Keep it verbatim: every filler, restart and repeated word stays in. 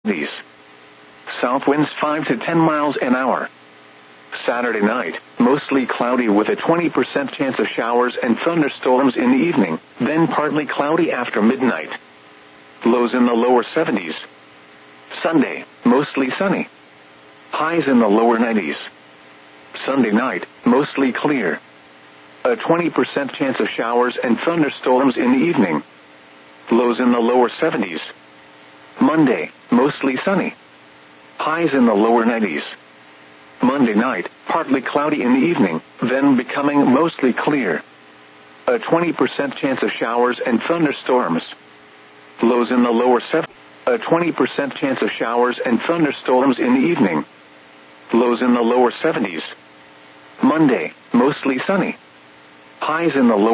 These south winds five to ten miles an hour. Saturday night, mostly cloudy with a twenty percent chance of showers and thunderstorms in the evening, then partly cloudy after midnight. Lows in the lower seventies. Sunday, mostly sunny. Highs in the lower nineties. Sunday night, mostly clear. A twenty percent chance of showers and thunderstorms in the evening. Lows in the lower seventies. Monday, mostly sunny. Highs in the lower nineties. Monday night, partly cloudy in the evening, then becoming mostly clear. A twenty percent chance of showers and thunderstorms. Lows in the lower seventies. A twenty percent chance of showers and thunderstorms in the evening. Lows in the lower seventies. Monday, mostly sunny. Highs in the lower